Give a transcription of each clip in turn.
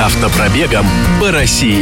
Автопробегом по России.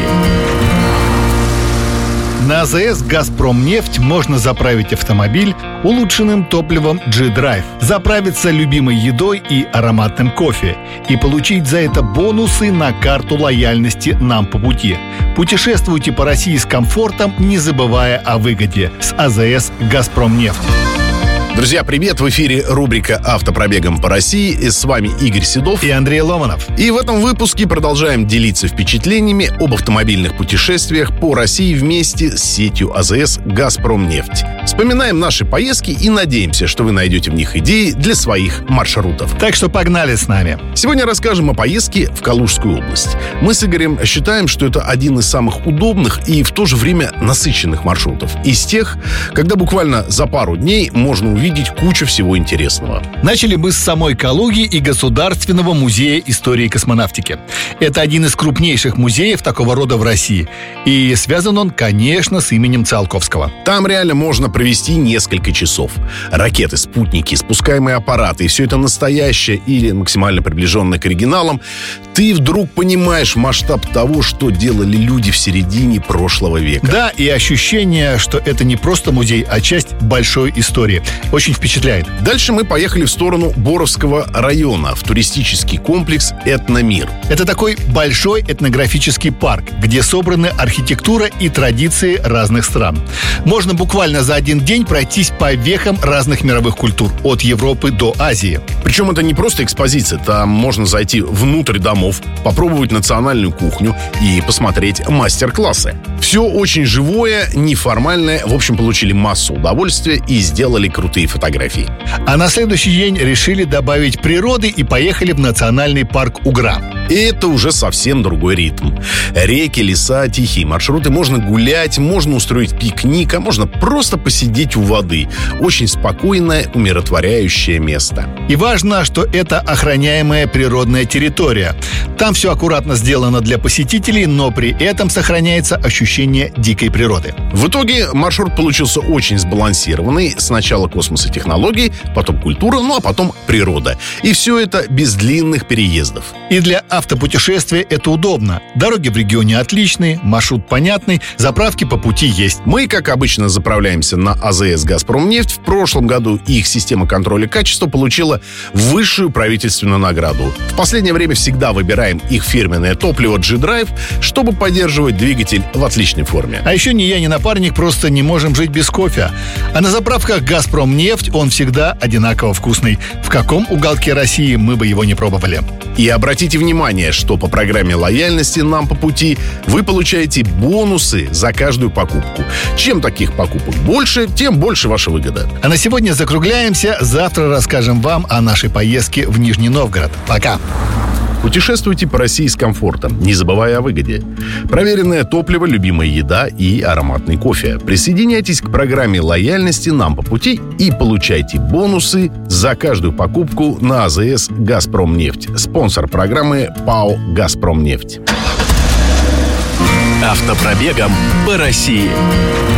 На АЗС «Газпромнефть» можно заправить автомобиль улучшенным топливом G-Drive, заправиться любимой едой и ароматным кофе и получить за это бонусы на карту лояльности «Нам по пути». Путешествуйте по России с комфортом, не забывая о выгоде. С АЗС «Газпромнефть». Друзья, привет! В эфире рубрика «Автопробегом по России». И с вами Игорь Седов и Андрей Ломанов. И в этом выпуске продолжаем делиться впечатлениями об автомобильных путешествиях по России вместе с сетью АЗС «Газпромнефть». Вспоминаем наши поездки и надеемся, что вы найдете в них идеи для своих маршрутов. Так что погнали с нами. Сегодня расскажем о поездке в Калужскую область. Мы с Игорем считаем, что это один из самых удобных и в то же время насыщенных маршрутов. Из тех, когда буквально за пару дней можно увидеть кучу всего интересного. Начали мы с самой Калуги и Государственного музея истории космонавтики. Это один из крупнейших музеев такого рода в России. И связан он, конечно, с именем Циолковского. Там реально можно провести несколько часов. Ракеты, спутники, спускаемые аппараты, и все это настоящее или максимально приближенное к оригиналам. Ты вдруг понимаешь масштаб того, что делали люди в середине прошлого века. Да, и ощущение, что это не просто музей, а часть большой истории. Очень впечатляет. Дальше мы поехали в сторону Боровского района, в туристический комплекс «Этномир». Это такой большой этнографический парк, где собраны архитектура и традиции разных стран. Можно буквально за один день пройтись по вехам разных мировых культур, от Европы до Азии. Причем это не просто экспозиция, там можно зайти внутрь домов, попробовать национальную кухню и посмотреть мастер-классы. Все очень живое, неформальное. В общем, получили массу удовольствия и сделали крутые фотографии. А на следующий день решили добавить природы и поехали в национальный парк Угра. И это уже совсем другой ритм. Реки, леса, тихие маршруты. Можно гулять, можно устроить пикник, а можно просто посидеть у воды. Очень спокойное, умиротворяющее место. И важно, что это охраняемая природная территория. Там все аккуратно сделано для посетителей, но при этом сохраняется ощущение дикой природы. В итоге маршрут получился очень сбалансированный. Сначала космос и технологии, потом культура, ну а потом природа. И все это без длинных переездов. И для автопутешествия это удобно. Дороги в регионе отличные, маршрут понятный, заправки по пути есть. Мы, как обычно, заправляемся на АЗС «Газпромнефть». В прошлом году их система контроля качества получила высшую правительственную награду. В последнее время всегда выбираем их фирменное топливо G-Drive, чтобы поддерживать двигатель в отличной форме. А еще ни я, ни напарник просто не можем жить без кофе. А на заправках «Газпромнефть» он всегда одинаково вкусный. В каком уголке России мы бы его не пробовали. И обратите внимание, что по программе лояльности «Нам по пути» вы получаете бонусы за каждую покупку. Чем таких покупок больше, тем больше ваша выгода. А на сегодня закругляемся. Завтра расскажем вам о нашей поездке в Нижний Новгород. Пока! Путешествуйте по России с комфортом, не забывая о выгоде. Проверенное топливо, любимая еда и ароматный кофе. Присоединяйтесь к программе лояльности «Нам по пути» и получайте бонусы за каждую покупку на АЗС «Газпромнефть». Спонсор программы ПАО «Газпромнефть». Автопробегом по России.